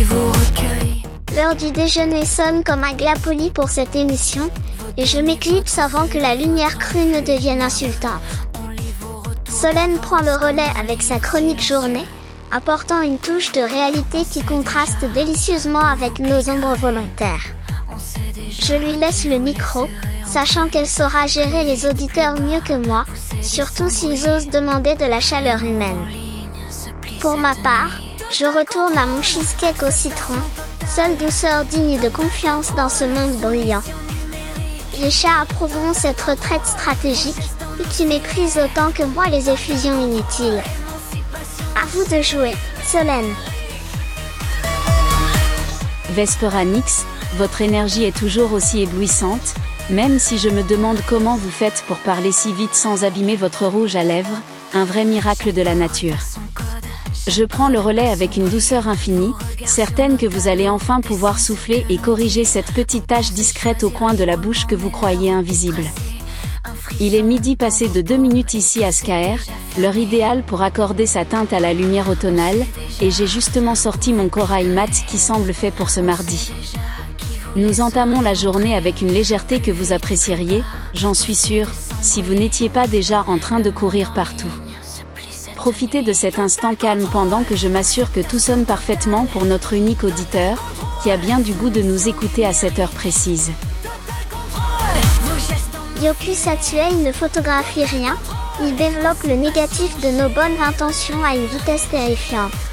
L'heure du déjeuner sonne comme un glas poli pour cette émission, et je m'éclipse avant que la lumière crue ne devienne insultante. Solène prend le relais avec sa chronique journée, apportant une touche de réalité qui contraste délicieusement avec nos ombres volontaires. Je lui laisse le micro, sachant qu'elle saura gérer les auditeurs mieux que moi, surtout s'ils osent demander de la chaleur humaine. Pour ma part, je retourne à mon cheesecake au citron, seule douceur digne de confiance dans ce monde bruyant. Les chats approuveront cette retraite stratégique, et qui méprisent autant que moi les effusions inutiles. À vous de jouer, Solène. Vesperanix, votre énergie est toujours aussi éblouissante, même si je me demande comment vous faites pour parler si vite sans abîmer votre rouge à lèvres, un vrai miracle de la nature. Je prends le relais avec une douceur infinie, certaine que vous allez enfin pouvoir souffler et corriger cette petite tache discrète au coin de la bouche que vous croyez invisible. Il est midi passé de 2 minutes ici à Skaer, l'heure idéale pour accorder sa teinte à la lumière automnale, et j'ai justement sorti mon corail mat qui semble fait pour ce mardi. Nous entamons la journée avec une légèreté que vous apprécieriez, j'en suis sûre, si vous n'étiez pas déjà en train de courir partout. Profitez de cet instant calme pendant que je m'assure que tout sonne parfaitement pour notre unique auditeur, qui a bien du goût de nous écouter à cette heure précise. Yoku Satuei ne photographie rien, il développe le négatif de nos bonnes intentions à une vitesse terrifiante.